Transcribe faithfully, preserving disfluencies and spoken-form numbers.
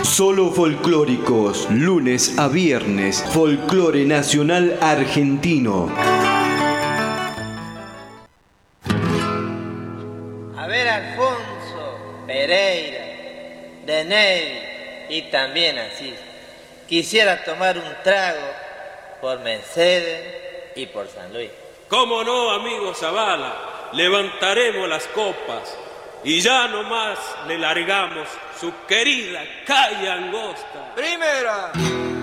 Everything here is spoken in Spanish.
Solo folclóricos, lunes a viernes, folclore nacional argentino. A ver, Alfonso, Pereira, Deney y también así. Quisiera tomar un trago por Mercedes y por San Luis. ¿Cómo no, amigo Zavala? Levantaremos las copas y ya nomás le largamos su querida calle angosta. Primera.